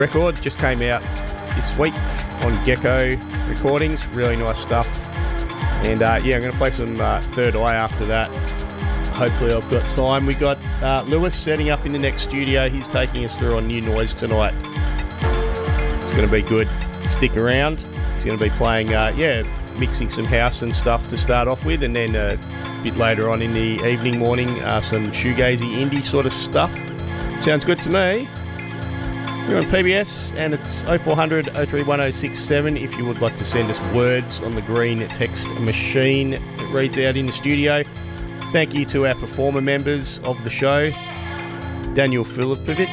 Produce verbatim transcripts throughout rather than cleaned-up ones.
record just came out this week on Gecko Recordings. Really nice stuff. And uh, yeah, I'm going to play some uh, Third Eye after that. Hopefully I've got time. We got uh, Lewis setting up in the next studio. He's taking us through on New Noise tonight. It's going to be good. Stick around. He's going to be playing, uh, yeah, mixing some house and stuff to start off with, and then uh, a bit later on in the evening, morning, uh, some shoegazy indie sort of stuff. Sounds good to me. You're on P B S, and it's oh four hundred, oh three one oh six seven if you would like to send us words on the green text machine that reads out in the studio. Thank you to our performer members of the show. Daniel Filipovic.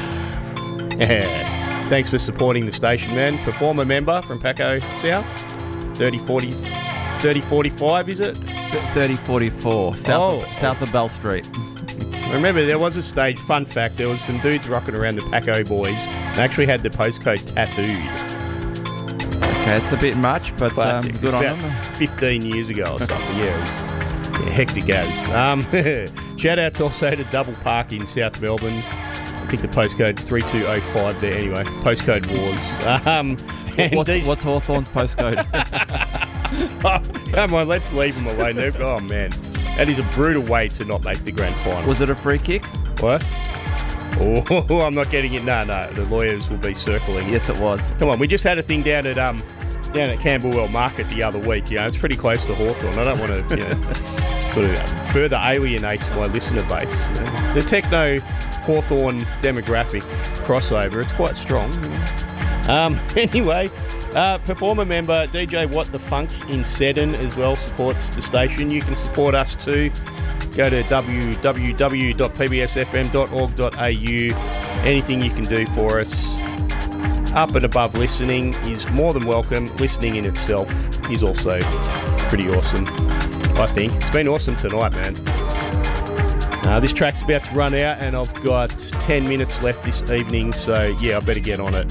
Thanks for supporting the station, man. Performer member from Paco South. thirty forty, thirty forty-five, is it? thirty forty-four, south, oh, of, south of Bell Street. Remember, there was a stage, fun fact, there was some dudes rocking around the Paco boys and actually had the postcode tattooed. Okay, it's a bit much, but um, good it's on about them. fifteen years ago or something, yeah. It was yeah, hectic as. Um, shout out also to Double Park in South Melbourne. I think the postcode's three two oh five there anyway. Postcode wars. Um, what's, these... what's Hawthorn's postcode? oh, come on, let's leave them alone. Oh, man. That is a brutal way to not make the grand final. Was it a free kick? What? Oh, I'm not getting it. No, no. The lawyers will be circling. Yes, it was. Come on, we just had a thing down at um down at Camberwell Market the other week. You know, it's pretty close to Hawthorn. I don't want to, you know, sort of further alienate my listener base. You know. The techno Hawthorn demographic crossover, it's quite strong. You know. Um, anyway, uh, performer member D J What the Funk in Seddon as well supports the station. You can support us too. Go to w w w dot p b s f m dot org dot a u. Anything you can do for us, up and above listening, is more than welcome. Listening in itself is also pretty awesome, I think. It's been awesome tonight, man. Uh, this track's about to run out and I've got ten minutes left this evening, so yeah, I better get on it.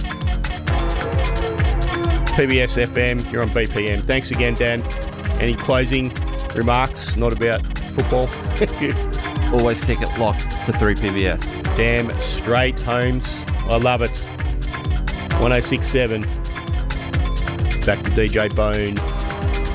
P B S F M, you're on B P M. Thanks again, Dan. Any closing remarks? Not about football? Always kick it locked to three P B S. Damn straight, Holmes. I love it. one oh six point seven. Back to D J Bone.